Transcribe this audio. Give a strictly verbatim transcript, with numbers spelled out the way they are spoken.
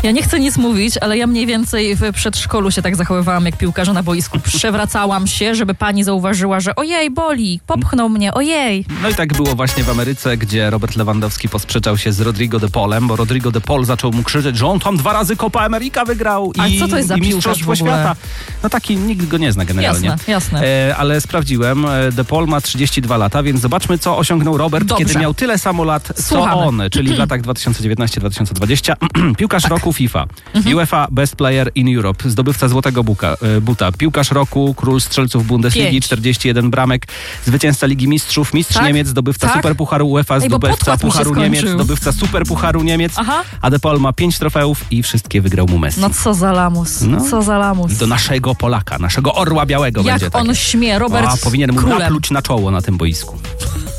Ja nie chcę nic mówić, ale ja mniej więcej w przedszkolu się tak zachowywałam jak piłkarze na boisku. Przewracałam się, żeby pani zauważyła, że ojej, boli, popchnął mnie, ojej. No i tak było właśnie w Ameryce, gdzie Robert Lewandowski posprzeczał się z Rodrigo de Paulem, bo Rodrigo de Paul zaczął mu krzyczeć, że on tam dwa razy Copa America wygrał i, A co to jest za i piłkarz Mistrzostwo w ogóle? Świata. No taki, nikt go nie zna generalnie. Jasne, jasne. E, ale sprawdziłem, de Paul ma trzydzieści dwa lata, więc zobaczmy, co osiągnął Robert, Dobrze. kiedy miał tyle samo lat, co Słuchamy. on, czyli w latach dwa tysiące dziewiętnaście dwa tysiące dwadzieścia. Piłkarz Tak. roku FIFA, Mhm. UEFA Best Player in Europe, zdobywca Złotego buka, e, Buta, piłkarz roku, król strzelców Bundesligi, Pięć. czterdzieści jeden bramek, zwycięzca Ligi Mistrzów, mistrz Tak? Niemiec, zdobywca Tak? Superpucharu UEFA, Ej, bo zdobywca podkład mi się Pucharu Niemiec, skończył. zdobywca Superpucharu Niemiec, Aha. a de Paul ma pięć trofeów i wszystkie wygrał mu Messi. No co za lamus, No. co za lamus. Do naszego Polaka, naszego orła białego Jak będzie on takie. śmie, Robert A, powinien mu królem. napluć na czoło na tym boisku.